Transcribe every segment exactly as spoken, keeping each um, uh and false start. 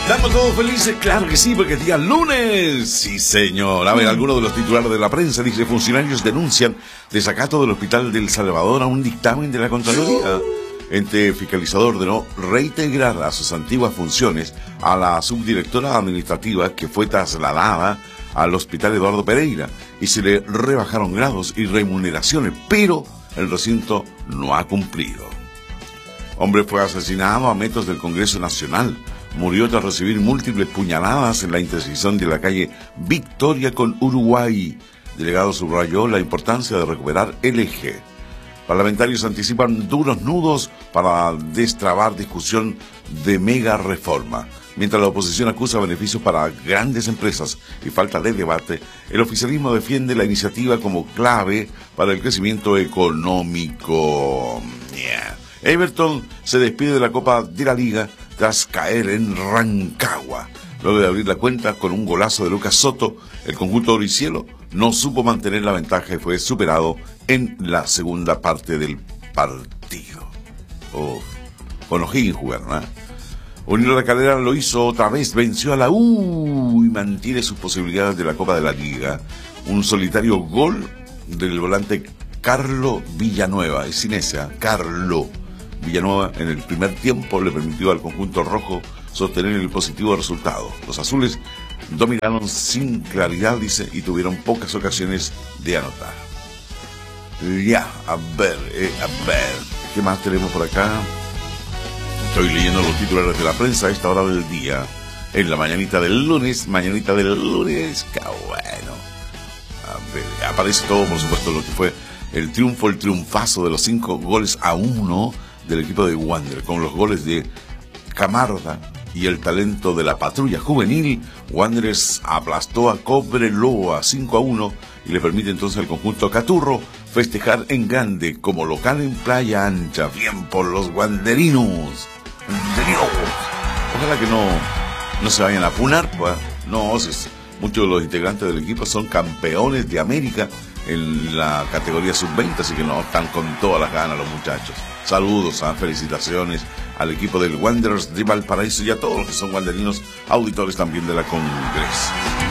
¿Estamos todos felices? Claro que sí, porque es día lunes. Sí, señor. A ver, algunos de los titulares de la prensa dice: funcionarios denuncian desacato del Hospital del Salvador a un dictamen de la Contraloría. Ente fiscalizador ordenó reintegrar a sus antiguas funciones a la subdirectora administrativa que fue trasladada al Hospital Eduardo Pereira y se le rebajaron grados y remuneraciones, pero el recinto no ha cumplido. Hombre fue asesinado a metros del Congreso Nacional. Murió tras recibir múltiples puñaladas en la intersección de la calle Victoria con Uruguay. Delegado subrayó la importancia de recuperar el eje. Parlamentarios anticipan duros nudos para destrabar discusión de mega reforma. Mientras la oposición acusa beneficios para grandes empresas y falta de debate, el oficialismo defiende la iniciativa como clave para el crecimiento económico. Yeah. Everton se despide de la Copa de la Liga tras caer en Rancagua. Luego de abrir la cuenta con un golazo de Lucas Soto, el conjunto oricielo no supo mantener la ventaja y fue superado en la segunda parte del partido. Oh, con O'Higgins jugaron, ¿eh? Unión La Calera lo hizo otra vez, venció a la U y mantiene sus posibilidades de la Copa de la Liga. Un solitario gol del volante Carlo Villanueva, es Cinesia, Carlo Villanueva en el primer tiempo le permitió al conjunto rojo sostener el positivo resultado. Los azules dominaron sin claridad, dice, y tuvieron pocas ocasiones de anotar. Ya, a ver, eh, a ver, ¿qué más tenemos por acá? Estoy leyendo los titulares de la prensa a esta hora del día, en la mañanita del lunes, mañanita del lunes, qué bueno. A ver, aparece todo, por supuesto, lo que fue el triunfo, el triunfazo de los cinco goles a uno del equipo de Wander, con los goles de Camarda y el talento de la patrulla juvenil. Wanderers aplastó a Cobreloa cinco a uno y le permite entonces al conjunto Caturro festejar en grande como local en Playa Ancha. Bien por los wanderinos. Wanderinos. Ojalá que no, no se vayan a apunar, pues. No, muchos de los integrantes del equipo son campeones de América en la categoría sub veinte, así que no, están con todas las ganas los muchachos. Saludos, ¿eh? Felicitaciones al equipo del Wanderers de Valparaíso y a todos los que son wanderinos, auditores también de la Congreso.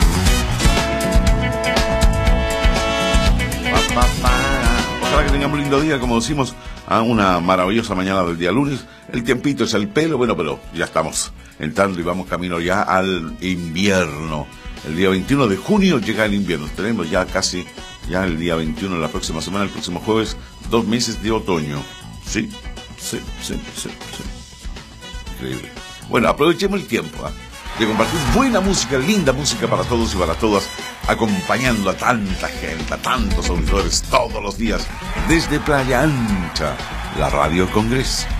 Pa, pa, pa. Ojalá que tengamos un lindo día, como decimos, a una maravillosa mañana del día lunes. El tiempito es el pelo, bueno, pero ya estamos entrando y vamos camino ya al invierno. El día veintiuno de junio llega el invierno. Tenemos ya casi, ya el día veintiuno de la próxima semana, el próximo jueves, dos meses de otoño. Sí, sí, sí, sí, sí. Increíble. Bueno, aprovechemos el tiempo, ¿eh? de compartir buena música, linda música para todos y para todas, acompañando a tanta gente, a tantos auditores todos los días, desde Playa Ancha, la Radio Congreso.